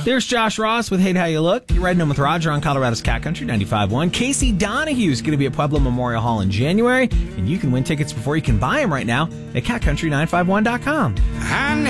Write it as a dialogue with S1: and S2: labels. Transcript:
S1: There's Josh Ross with Hate How You Look. You're riding home with Roger on Colorado's Cat Country 95.1. Casey Donahue is going to be at Pueblo Memorial Hall in January, and you can win tickets before you can buy them right now at catcountry951.com.